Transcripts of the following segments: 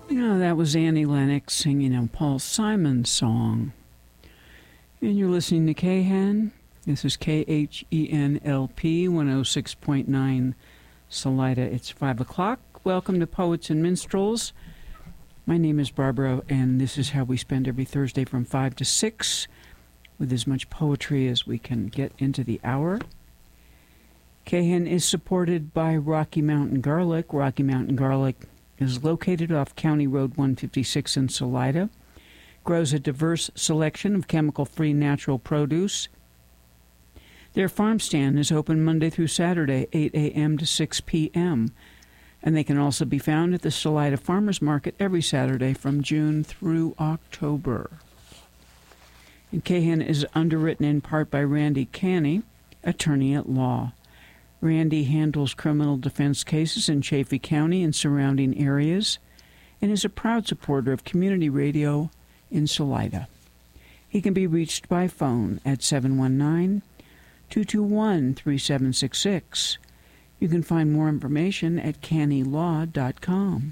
You know, that was Annie Lennox singing a Paul Simon song. And you're listening to KHEN. This is KHENLP 106.9 Salida. It's 5 o'clock. Welcome to Poets and Minstrels. My name is Barbara, and this is how we spend every Thursday from 5 to 6 with as much poetry as we can get into the hour. KHEN is supported by Rocky Mountain Garlic. Rocky Mountain Garlic is located off County Road 156 in Salida. Grows a diverse selection of chemical-free natural produce. Their farm stand is open Monday through Saturday, 8 a.m. to 6 p.m., and they can also be found at the Salida Farmers Market every Saturday from June through October. And KHEN is underwritten in part by Randy Canny, attorney at law. Randy handles criminal defense cases in Chaffee County and surrounding areas and is a proud supporter of community radio in Salida. He can be reached by phone at 719-221-3766. You can find more information at cannylaw.com.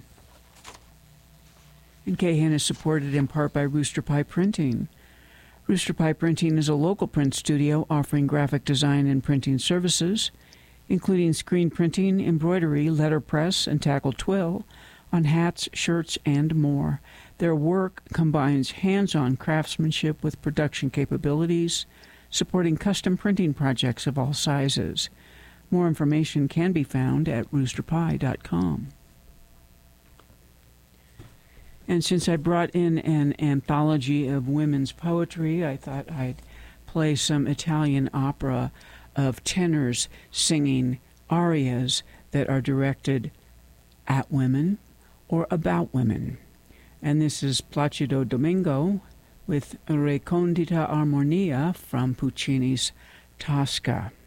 And KHEN is supported in part by Rooster Pie Printing. Rooster Pie Printing is a local print studio offering graphic design and printing services, including screen printing, embroidery, letterpress, and tackle twill on hats, shirts, and more. Their work combines hands-on craftsmanship with production capabilities, supporting custom printing projects of all sizes. More information can be found at roosterpie.com. And since I brought in an anthology of women's poetry, I thought I'd play some Italian opera of tenors singing arias that are directed at women or about women. And this is Placido Domingo with Recondita Armonia from Puccini's Tosca.